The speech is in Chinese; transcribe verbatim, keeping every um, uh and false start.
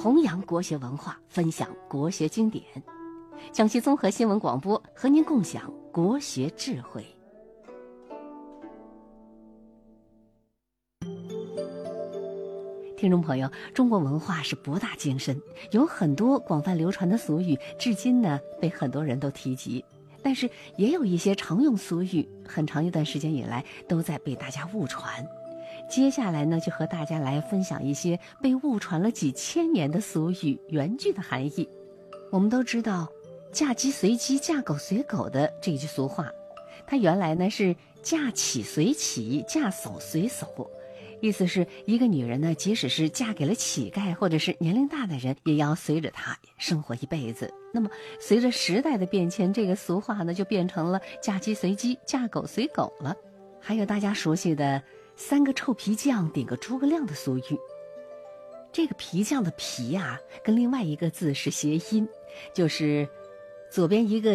弘扬国学文化，分享国学经典。江西综合新闻广播和您共享国学智慧。听众朋友，中国文化是博大精深，有很多广泛流传的俗语，至今呢被很多人都提及。但是也有一些常用俗语，很长一段时间以来都在被大家误传。接下来呢，就和大家来分享一些被误传了几千年的俗语原句的含义。我们都知道嫁鸡随鸡，嫁狗随狗的这句俗话，它原来呢是嫁乞随乞，嫁叟随叟，意思是一个女人呢，即使是嫁给了乞丐或者是年龄大的人，也要随着他生活一辈子。那么随着时代的变迁，这个俗话呢就变成了嫁鸡随鸡，嫁狗随狗了。还有大家熟悉的三个臭皮匠顶个诸葛亮的俗语，这个皮匠的皮啊，跟另外一个字是谐音，就是左边一个